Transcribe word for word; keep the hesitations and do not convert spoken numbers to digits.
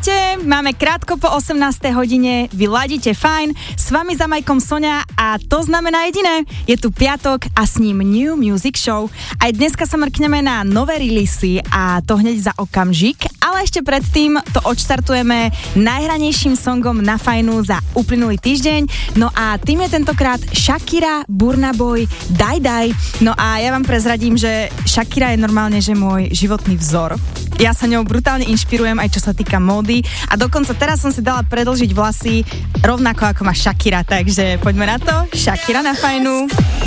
Ahojte, máme krátko po osemnástej hodine, vy ladíte Fajn, s vami za majkom Soňa a to znamená jediné, je tu piatok a s ním New Music Show. Aj dneska sa mrkneme na nové releasy a to hneď za okamžik, ale ešte predtým to odštartujeme najhranejším songom na Fajnu za uplynulý týždeň, no a tým je tentokrát Shakira, Burna Boy, Daj Daj. No a ja vám prezradím, že Shakira je normálne, že môj životný vzor. Ja sa ňou brutálne inšpirujem aj čo sa týka módy a dokonca teraz som si dala predĺžiť vlasy rovnako ako má Shakira, takže poďme na to. Shakira na Fajnu.